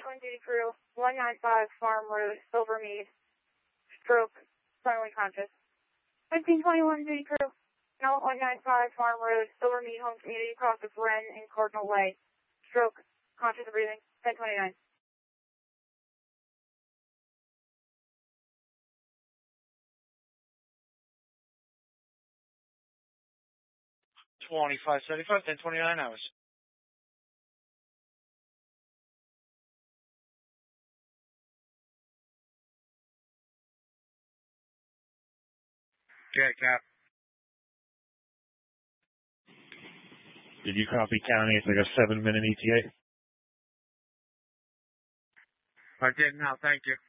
1021 duty crew, 195 Farm Road, Silvermead, stroke, suddenly conscious. 1021 duty crew, now 195 Farm Road, Silvermead Home Community, across of Wren and Cardinal Way, stroke, conscious of breathing, 1029. 2575, 1029 hours. Okay, Cap. Did you copy county? It's like a 7-minute ETA. I did now, thank you.